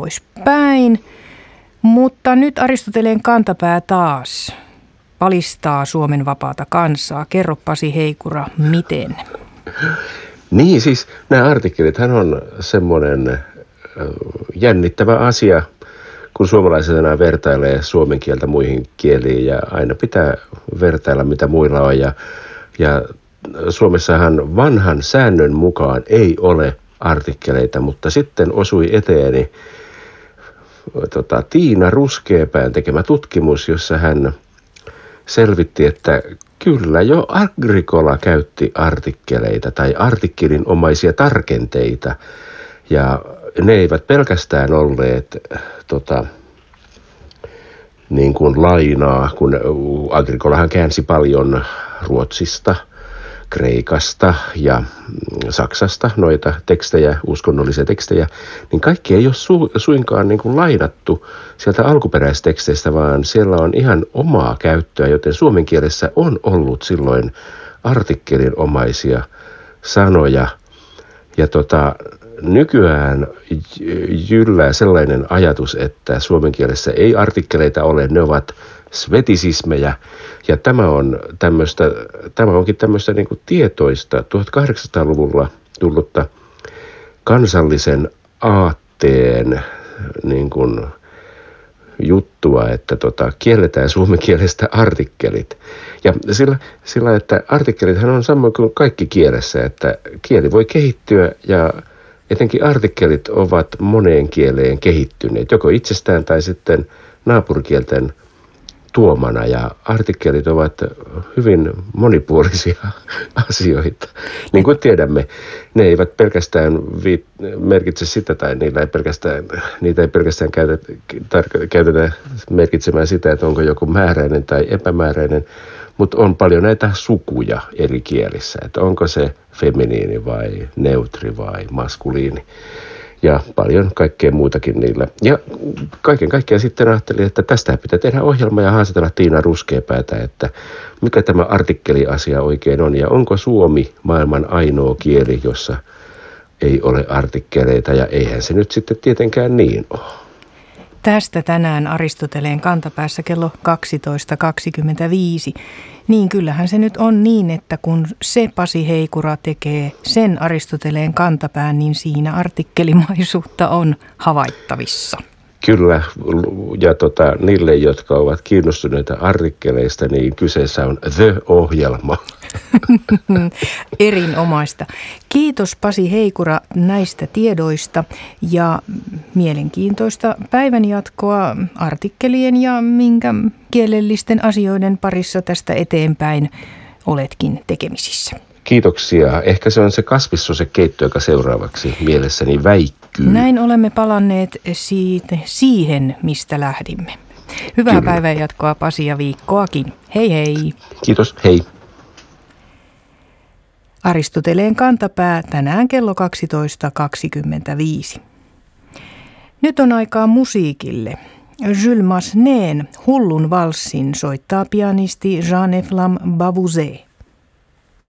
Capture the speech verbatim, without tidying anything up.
poispäin. Mutta nyt Aristoteleen kantapää taas palistaa Suomen vapaata kansaa. Kerro Pasi Heikura, miten? Niin, siis nämä artikkelithan on semmoinen jännittävä asia, kun suomalaiset enää vertailee suomen kieltä muihin kieliin ja aina pitää vertailla, mitä muilla on. Ja, ja Suomessahan vanhan säännön mukaan ei ole artikkeleita, mutta sitten osui eteeni tota, Tiina Ruskeapään tekemä tutkimus, jossa hän selvitti, että kyllä jo Agricola käytti artikkeleita tai artikkelinomaisia tarkenteita. Ja ne eivät pelkästään olleet tota, niin kuin lainaa, kun Agricolahan käänsi paljon Ruotsista, Kreikasta ja Saksasta noita tekstejä, uskonnollisia tekstejä, niin kaikki ei ole su- suinkaan niin kuin lainattu sieltä alkuperäisteksteistä, vaan siellä on ihan omaa käyttöä, joten suomen kielessä on ollut silloin artikkelinomaisia sanoja. Ja tota, nykyään jyllää sellainen ajatus, että suomen kielessä ei artikkeleita ole, ne ovat svetisismejä. Ja tämä, on tämmöistä, tämä onkin tämmöistä niin kuin tietoista tuhatkahdeksansataaluvulla tullutta kansallisen aatteen niin kuin juttua, että tota, kielletään suomen kielestä artikkelit. Ja sillä, sillä, että artikkelithan on samoin kuin kaikki kielessä, että kieli voi kehittyä ja etenkin artikkelit ovat moneen kieleen kehittyneet, joko itsestään tai sitten naapurikielten tuomana, ja artikkelit ovat hyvin monipuolisia asioita. Niin kuin tiedämme, ne eivät pelkästään viit, merkitse sitä, tai niillä ei pelkästään, niitä ei pelkästään käytetä, tar- käytetä merkitsemään sitä, että onko joku määräinen tai epämääräinen, mutta on paljon näitä sukuja eri kielissä, että onko se feminiini vai neutri vai maskuliini. Ja paljon kaikkea muutakin niillä. Ja kaiken kaikkiaan sitten ajattelin, että tästä pitää tehdä ohjelma ja haastatella Tiina Ruskeapäätä, että mikä tämä artikkeliasia oikein on. Ja onko suomi maailman ainoa kieli, jossa ei ole artikkeleita, ja eihän se nyt sitten tietenkään niin ole. Tästä tänään Aristoteleen kantapäässä kello kaksitoista kaksikymmentäviisi. Niin kyllähän se nyt on niin, että kun se Pasi Heikura tekee sen Aristoteleen kantapään, niin siinä artikkelimaisuutta on havaittavissa. Kyllä, ja tota, niille, jotka ovat kiinnostuneita artikkeleista, niin kyseessä on The-ohjelma. Erinomaista. Kiitos Pasi Heikura näistä tiedoista ja mielenkiintoista päivänjatkoa artikkelien ja minkä kielellisten asioiden parissa tästä eteenpäin oletkin tekemisissä. Kiitoksia. Ehkä se on se kasvissosekeitto, joka seuraavaksi mielessäni väikkyy. Näin olemme palanneet siitä, siihen, mistä lähdimme. Hyvää Kyllä. päivänjatkoa Pasi ja viikkoakin. Hei hei. Kiitos, hei. Aristoteleen kantapää tänään kello kaksitoista kaksikymmentäviisi. Nyt on aikaa musiikille. Jules Massenet'n Hullun valssin soittaa pianisti Jean-Eflam Bavouzet.